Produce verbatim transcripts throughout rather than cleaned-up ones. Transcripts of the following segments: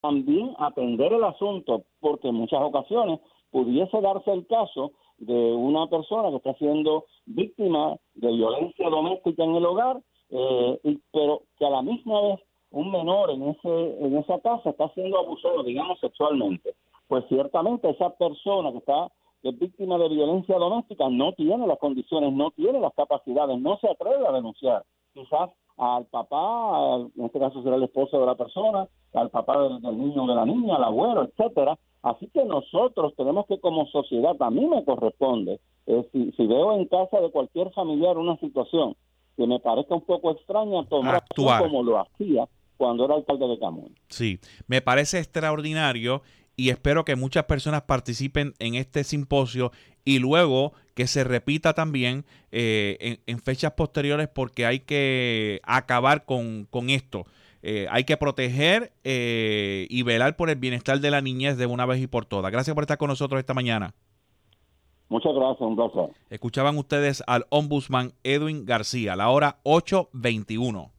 también atender el asunto, porque en muchas ocasiones pudiese darse el caso de una persona que está siendo víctima de violencia doméstica en el hogar, eh, y, pero que a la misma vez un menor en ese en esa casa está siendo abusado, digamos, sexualmente. Pues ciertamente esa persona que está que es víctima de violencia doméstica no tiene las condiciones, no tiene las capacidades, no se atreve a denunciar. Quizás al papá, en este caso será el esposo de la persona, al papá del, del niño o de la niña, al abuelo, etcétera. Así que nosotros tenemos que, como sociedad, a mí me corresponde, eh, si, si veo en casa de cualquier familiar una situación que me parezca un poco extraña, tomar acción como lo hacía cuando era alcalde de Camuy. Sí, me parece extraordinario y espero que muchas personas participen en este simposio y luego que se repita también eh, en, en fechas posteriores, porque hay que acabar con, con esto. Eh, hay que proteger eh, y velar por el bienestar de la niñez de una vez y por todas. Gracias por estar con nosotros esta mañana. Muchas gracias, un placer. Escuchaban ustedes al ombudsman Edwin García, la hora ocho veintiuno.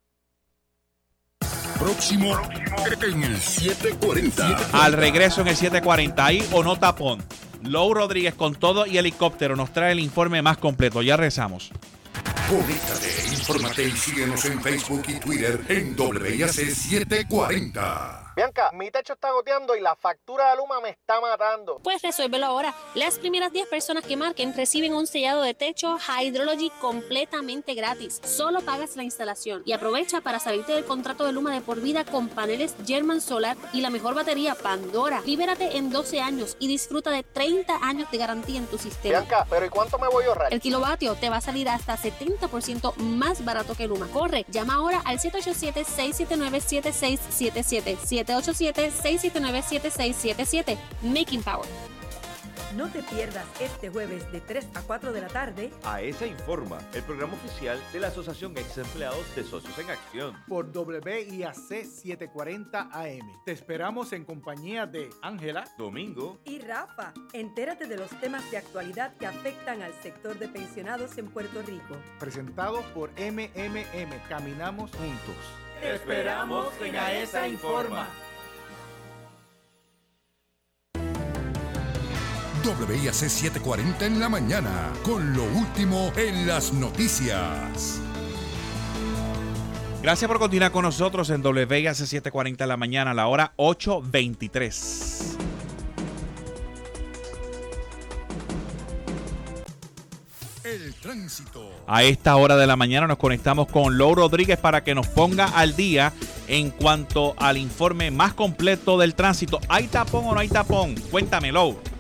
Próximo en el siete cuarenta. Al regreso en el siete cuarenta, ahí o no tapón. Lou Rodríguez con todo y helicóptero nos trae el informe más completo. Ya rezamos. Conéctate, infórmate y síguenos en Facebook y Twitter en W I A C setecientos cuarenta. Bianca, mi techo está goteando y la factura de Luma me está matando. Pues resuélvelo ahora. Las primeras diez personas que marquen reciben un sellado de techo Hydrology completamente gratis. Solo pagas la instalación y aprovecha para salirte del contrato de Luma de por vida con paneles German Solar y la mejor batería Pandora. Libérate en doce años y disfruta de treinta años de garantía en tu sistema. Bianca, ¿pero y cuánto me voy a ahorrar? El kilovatio te va a salir hasta setenta por ciento más barato que Luma. Corre, llama ahora al siete ocho siete, seis siete nueve, siete seis siete siete. siete ocho siete, seis siete nueve, siete seis siete siete. Making Power. No te pierdas este jueves de tres a cuatro de la tarde A E S A Informa, el programa oficial de la Asociación Ex Empleados de Socios en Acción. Por W I A C setecientos cuarenta A M. Te esperamos en compañía de Ángela, Domingo y Rafa. Entérate de los temas de actualidad que afectan al sector de pensionados en Puerto Rico. presentado por M M M. Caminamos juntos. Te esperamos en A E S A Informa. W I A C setecientos cuarenta en la mañana, con lo último en las noticias. Gracias por continuar con nosotros en W I A C setecientos cuarenta en la mañana, a la hora ocho veintitrés. El tránsito. A esta hora de la mañana nos conectamos con Lou Rodríguez para que nos ponga al día en cuanto al informe más completo del tránsito. ¿Hay tapón o no hay tapón? Cuéntame, Lou.